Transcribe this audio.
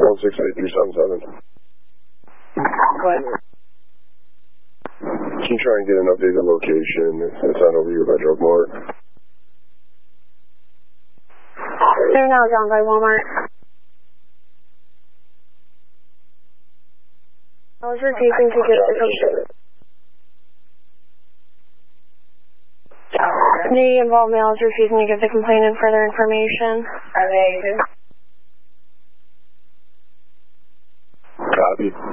168-377. What? Can you try and get an updated location? It's not over here by Drug Mart. They're now down by Walmart. I was refusing to get the location. The involved male is refusing to give the complainant further information. Are they? Copy.